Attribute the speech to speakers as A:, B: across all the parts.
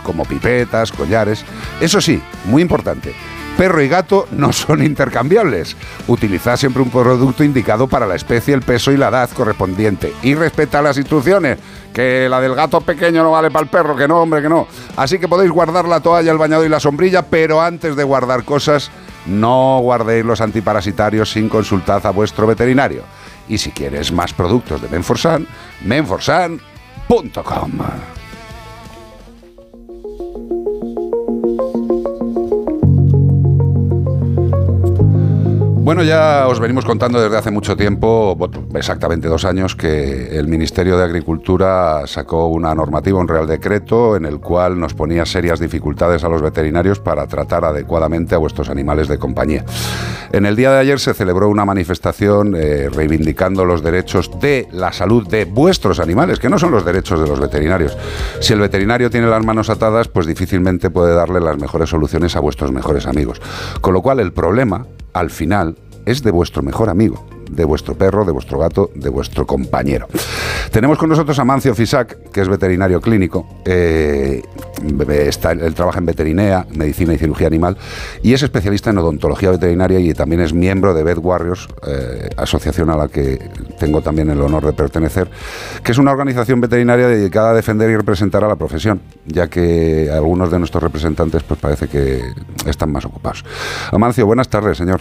A: como pipetas, collares. Eso sí, muy importante, perro y gato no son intercambiables. Utilizad siempre un producto indicado para la especie, el peso y la edad correspondiente. Y respetad las instrucciones, que la del gato pequeño no vale para el perro, que no, hombre, que no. Así que podéis guardar la toalla, el bañador y la sombrilla, pero antes de guardar cosas, no guardéis los antiparasitarios sin consultar a vuestro veterinario. Y si quieres más productos de Menforsan, menforsan.com. Bueno, ya os venimos contando desde hace mucho tiempo, exactamente 2 años, que el Ministerio de Agricultura sacó una normativa, un Real Decreto, en el cual nos ponía serias dificultades a los veterinarios para tratar adecuadamente a vuestros animales de compañía. En el día de ayer se celebró una manifestación reivindicando los derechos de la salud de vuestros animales, que no son los derechos de los veterinarios. Si el veterinario tiene las manos atadas, pues difícilmente puede darle las mejores soluciones a vuestros mejores amigos. Con lo cual el problema, al final, es de vuestro mejor amigo, de vuestro perro, de vuestro gato, de vuestro compañero. Tenemos con nosotros a Amancio Fisac, que es veterinario clínico. Él trabaja en Veterinea, medicina y cirugía animal, y es especialista en odontología veterinaria y también es miembro de Vet Warriors, asociación a la que tengo también el honor de pertenecer, que es una organización veterinaria dedicada a defender y representar a la profesión, ya que algunos de nuestros representantes pues parece que están más ocupados. Amancio, buenas tardes, señor.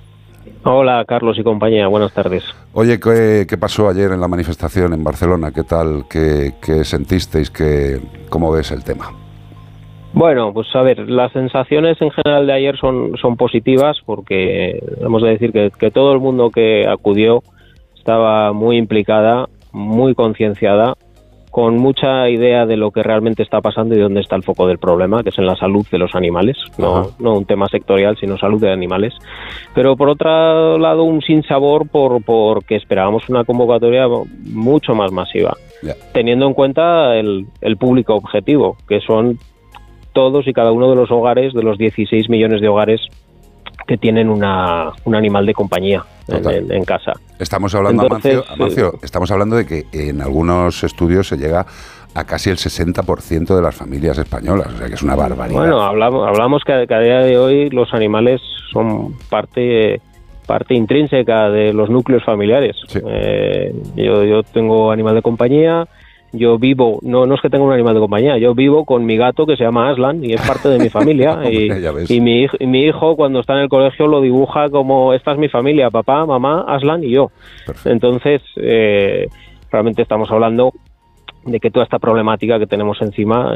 B: Hola, Carlos y compañía, buenas tardes.
A: Oye, ¿qué pasó ayer en la manifestación en Barcelona? ¿Qué tal? ¿Qué sentisteis? ¿Cómo ves el tema?
B: Bueno, pues a ver, las sensaciones en general de ayer son positivas, porque hemos de decir que todo el mundo que acudió estaba muy implicada, muy concienciada, con mucha idea de lo que realmente está pasando y dónde está el foco del problema, que es en la salud de los animales, no un tema sectorial, sino salud de animales. Pero por otro lado, un sinsabor porque esperábamos una convocatoria mucho más masiva, teniendo en cuenta el público objetivo, que son todos y cada uno de los hogares, de los 16 millones de hogares que tienen un animal de compañía en casa.
A: Estamos hablando, Amancio, estamos hablando de que en algunos estudios se llega a casi el 60% de las familias españolas, o sea que es una barbaridad.
B: Bueno, hablamos que a día de hoy los animales son parte intrínseca de los núcleos familiares. Sí. Yo tengo animal de compañía. Yo vivo, no es que tenga un animal de compañía, yo vivo con mi gato que se llama Aslan y es parte de mi familia. y mi hijo cuando está en el colegio lo dibuja como: esta es mi familia, papá, mamá, Aslan y yo. Perfecto. Entonces, realmente estamos hablando de que toda esta problemática que tenemos encima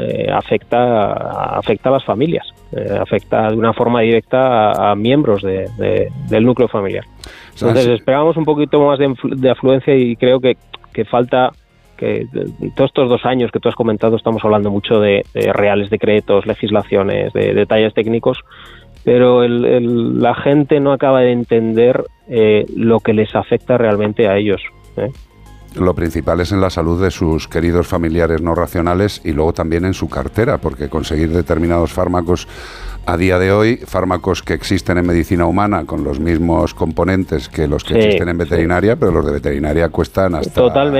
B: afecta a las familias, afecta de una forma directa a miembros del núcleo familiar. Entonces, esperábamos un poquito más de afluencia y creo que falta... que todos estos 2 años que tú has comentado estamos hablando mucho de reales decretos, legislaciones, de detalles técnicos, pero la gente no acaba de entender lo que les afecta realmente a ellos.
A: Lo principal es en la salud de sus queridos familiares no racionales y luego también en su cartera, porque conseguir determinados fármacos a día de hoy, fármacos que existen en medicina humana con los mismos componentes que los que existen en veterinaria, pero los de veterinaria cuestan hasta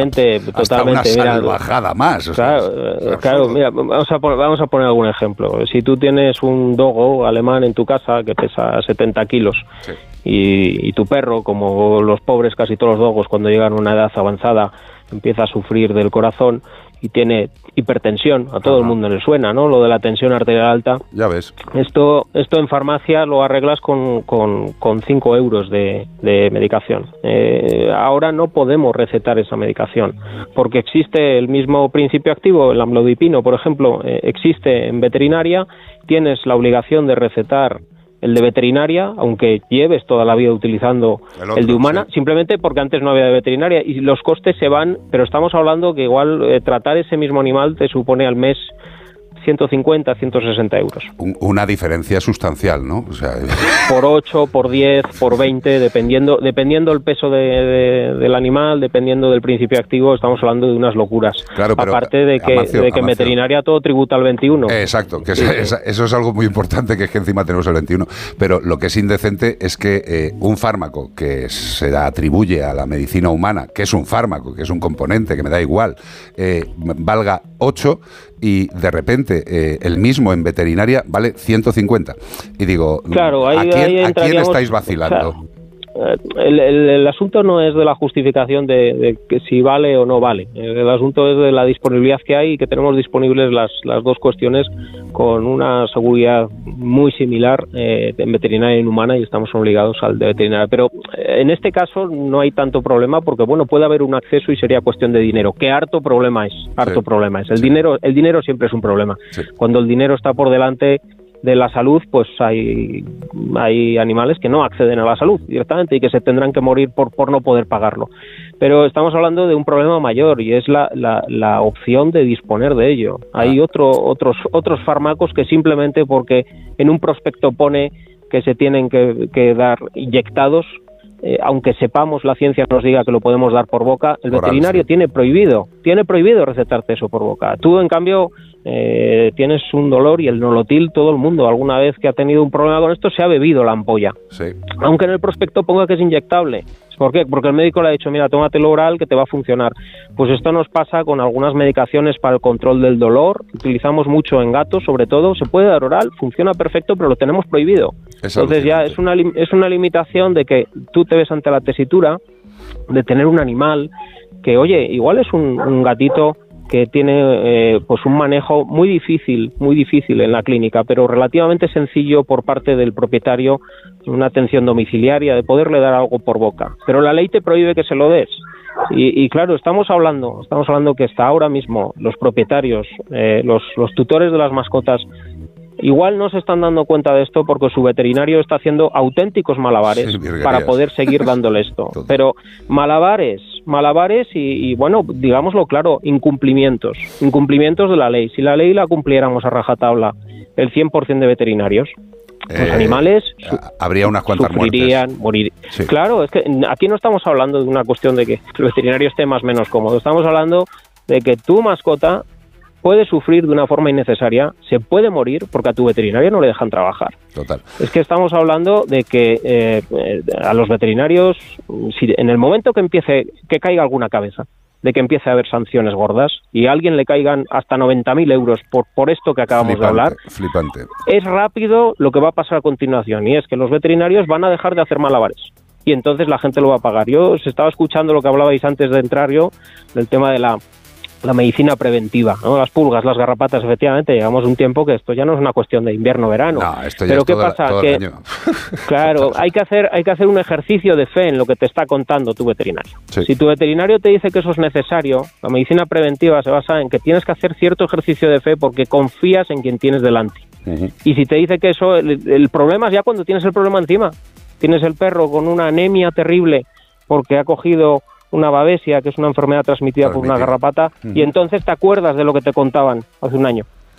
A: una salvajada más.
B: Claro, mira, vamos a poner algún ejemplo. Si tú tienes un dogo alemán en tu casa que pesa 70 kilos y tu perro, como los pobres casi todos los dogos cuando llegan a una edad avanzada, empieza a sufrir del corazón y tiene hipertensión, a todo el mundo le suena, ¿no? Lo de la tensión arterial alta.
A: Ya ves.
B: Esto en farmacia lo arreglas con 5 euros de medicación. Ahora no podemos recetar esa medicación porque existe el mismo principio activo, el amlodipino, por ejemplo, existe en veterinaria, tienes la obligación de recetar el de veterinaria, aunque lleves toda la vida utilizando el de humana, simplemente porque antes no había de veterinaria y los costes se van, pero estamos hablando que igual tratar ese mismo animal te supone al mes 150, 160 euros.
A: Una diferencia sustancial, ¿no? O sea...
B: Por 8, por 10, por 20, dependiendo el peso del animal, dependiendo del principio activo, estamos hablando de unas locuras. Claro, pero, aparte de que en veterinaria todo tributa al 21.
A: Exacto, que eso es algo muy importante, que es que encima tenemos el 21. Pero lo que es indecente es que un fármaco que se atribuye a la medicina humana, que es un fármaco, que es un componente, que me da igual, valga 8 y de repente el mismo en veterinaria vale 150. Y digo,
B: claro,
A: ¿a quién estáis vacilando?
B: O sea, el asunto no es de la justificación de que si vale o no vale. El asunto es de la disponibilidad que hay y que tenemos disponibles las dos cuestiones con una seguridad muy similar en veterinaria y en humana, y estamos obligados al de veterinaria. Pero en este caso no hay tanto problema porque, bueno, puede haber un acceso y sería cuestión de dinero. Que harto problema es. El dinero siempre es un problema. Sí. Cuando el dinero está por delante de la salud, pues hay animales que no acceden a la salud directamente y que se tendrán que morir por no poder pagarlo. Pero estamos hablando de un problema mayor y es la opción de disponer de ello. Hay otros fármacos que simplemente porque en un prospecto pone que se tienen que dar inyectados, aunque sepamos, la ciencia nos diga que lo podemos dar por boca, el veterinario tiene prohibido recetarte eso por boca. Tú, en cambio, tienes un dolor y el Nolotil, todo el mundo alguna vez que ha tenido un problema con esto se ha bebido la ampolla, sí. Aunque en el prospecto ponga que es inyectable. ¿Por qué? Porque el médico le ha dicho, mira, tómatelo oral que te va a funcionar. Pues esto nos pasa con algunas medicaciones para el control del dolor, que utilizamos mucho en gatos, sobre todo. Se puede dar oral, funciona perfecto, pero lo tenemos prohibido. Entonces ya es una limitación de que tú te ves ante la tesitura de tener un animal que, oye, igual es un gatito que tiene pues un manejo muy difícil en la clínica, pero relativamente sencillo por parte del propietario, una atención domiciliaria, de poderle dar algo por boca. Pero la ley te prohíbe que se lo des. Y claro, estamos hablando que hasta ahora mismo los propietarios, los tutores de las mascotas, igual no se están dando cuenta de esto porque su veterinario está haciendo auténticos malabares para poder seguir dándole esto. Pero malabares y bueno, digámoslo claro, incumplimientos de la ley. Si la ley la cumpliéramos a rajatabla el 100% de veterinarios, los animales
A: habría unas cuantas
B: sufrirían, morirían. Sí. Claro, es que aquí no estamos hablando de una cuestión de que el veterinario esté más o menos cómodo. Estamos hablando de que tu mascota puede sufrir de una forma innecesaria, se puede morir porque a tu veterinario no le dejan trabajar.
A: Total.
B: Es que estamos hablando de que a los veterinarios, si en el momento que caiga alguna cabeza, de que empiece a haber sanciones gordas y a alguien le caigan hasta 90.000 euros por esto que acabamos de hablar, es rápido lo que va a pasar a continuación, y es que los veterinarios van a dejar de hacer malabares. Y entonces la gente lo va a pagar. Yo os estaba escuchando lo que hablabais antes de entrar yo, del tema de la medicina preventiva, ¿no? Las pulgas, las garrapatas, efectivamente, llegamos a un tiempo que esto ya no es una cuestión de invierno-verano.
A: No, esto ya pero es ¿qué pasa? Todo el año.
B: Claro, hay que hacer un ejercicio de fe en lo que te está contando tu veterinario. Sí. Si tu veterinario te dice que eso es necesario, la medicina preventiva se basa en que tienes que hacer cierto ejercicio de fe porque confías en quien tienes delante. Uh-huh. Y si te dice que eso, el problema es ya cuando tienes el problema encima. Tienes el perro con una anemia terrible porque ha cogido una babesia, que es una enfermedad transmitida por una garrapata, y entonces te acuerdas de lo que te contaban hace un año.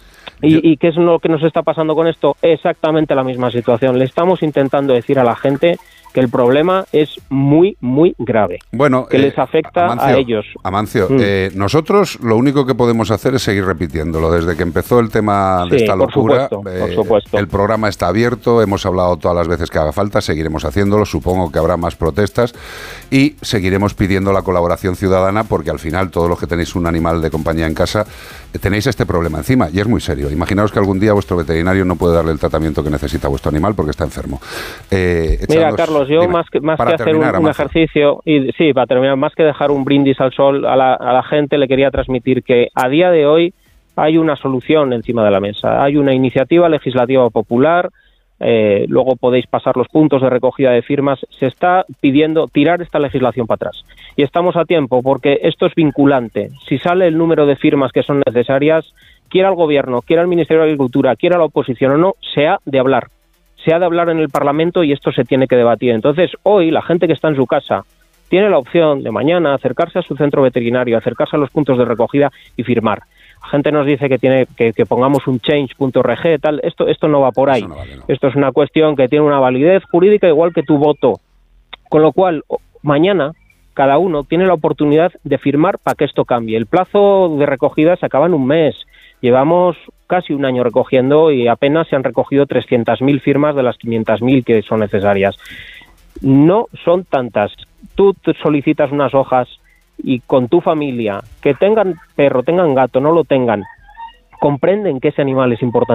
B: ¿Y qué es lo que nos está pasando con esto? Exactamente la misma situación. Le estamos intentando decir a la gente que el problema es muy, muy grave.
A: Bueno,
B: que les afecta a ellos.
A: Amancio, nosotros lo único que podemos hacer es seguir repitiéndolo. Desde que empezó el tema de esta locura,
B: por supuesto.
A: El programa está abierto, hemos hablado todas las veces que haga falta, seguiremos haciéndolo, supongo que habrá más protestas y seguiremos pidiendo la colaboración ciudadana porque al final todos los que tenéis un animal de compañía en casa tenéis este problema encima y es muy serio. Imaginaos que algún día vuestro veterinario no puede darle el tratamiento que necesita a vuestro animal porque está enfermo.
B: Mira, Carlos, yo más que hacer un ejercicio, y sí, para terminar, más que dejar un brindis al sol a la gente, le quería transmitir que a día de hoy hay una solución encima de la mesa. Hay una iniciativa legislativa popular, luego podéis pasar los puntos de recogida de firmas. Se está pidiendo tirar esta legislación para atrás. Y estamos a tiempo porque esto es vinculante. Si sale el número de firmas que son necesarias, quiera el Gobierno, quiera el Ministerio de Agricultura, quiera la oposición o no, se ha de hablar. Se ha de hablar en el Parlamento y esto se tiene que debatir. Entonces, hoy, la gente que está en su casa tiene la opción de mañana acercarse a su centro veterinario, acercarse a los puntos de recogida y firmar. La gente nos dice que pongamos un change.org, tal. Esto no va por ahí. No vale, no. Esto es una cuestión que tiene una validez jurídica igual que tu voto. Con lo cual, mañana, cada uno tiene la oportunidad de firmar para que esto cambie. El plazo de recogida se acaba en un mes. Llevamos casi un año recogiendo y apenas se han recogido 300.000 firmas de las 500.000 que son necesarias. No son tantas. Tú solicitas unas hojas y con tu familia, que tengan perro, tengan gato, no lo tengan, comprenden que ese animal es importante